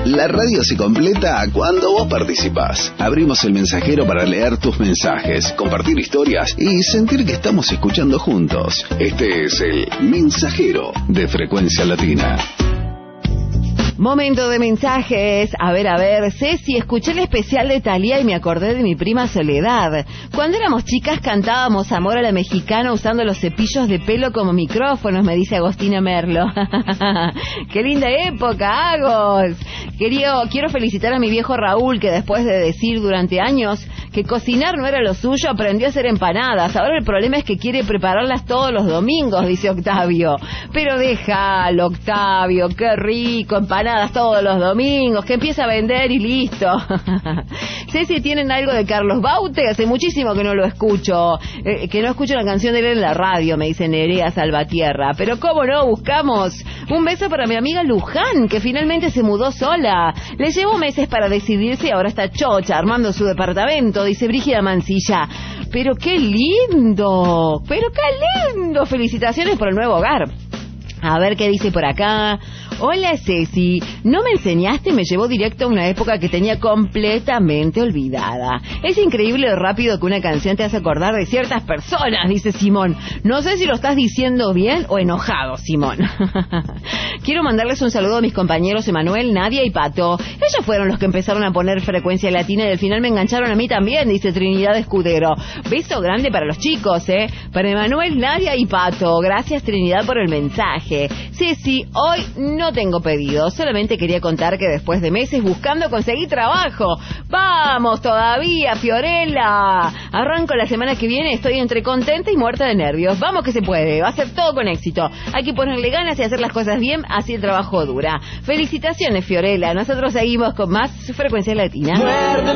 La radio se completa cuando vos participás. Abrimos el mensajero para leer tus mensajes, compartir historias y sentir que estamos escuchando juntos. Este es el Mensajero de Frecuencia Latina. Momento de mensajes. A ver, Ceci, escuché el especial de Thalía y me acordé de mi prima Soledad. Cuando éramos chicas cantábamos Amor a la Mexicana usando los cepillos de pelo como micrófonos, me dice Agostina Merlo. ¡Qué linda época, Agos! Quiero felicitar a mi viejo Raúl, que después de decir durante años que cocinar no era lo suyo, aprendió a hacer empanadas. Ahora el problema es que quiere prepararlas todos los domingos, dice Octavio. Pero déjalo, Octavio, qué rico, empanadas todos los domingos, que empieza a vender y listo. Ceci, ¿tienen algo de Carlos Baute? Hace muchísimo que no lo escucho, que no escucho la canción de él en la radio, me dice Nerea Salvatierra. Pero cómo no, buscamos. Un beso para mi amiga Luján, que finalmente se mudó sola. Le llevó meses para decidirse y ahora está chocha, armando su departamento, dice Brígida Mancilla. Pero qué lindo, felicitaciones por el nuevo hogar. A ver qué dice por acá. Hola Ceci, no me enseñaste, me llevó directo a una época que tenía completamente olvidada. Es increíble lo rápido que una canción te hace acordar de ciertas personas, dice Simón. No sé si lo estás diciendo bien o enojado, Simón. Quiero mandarles un saludo a mis compañeros Emanuel, Nadia y Pato. Ellos fueron los que empezaron a poner Frecuencia Latina y al final me engancharon a mí también, dice Trinidad Escudero. Beso grande para los chicos, para Emanuel, Nadia y Pato. Gracias Trinidad por el mensaje. Ceci, hoy no tengo pedido, solamente quería contar que después de meses buscando conseguí trabajo. ¡Vamos todavía, Fiorella! Arranco la semana que viene, estoy entre contenta y muerta de nervios. Vamos que se puede, va a ser todo con éxito. Hay que ponerle ganas y hacer las cosas bien, así el trabajo dura. Felicitaciones, Fiorella. Nosotros seguimos con más Frecuencia Latina.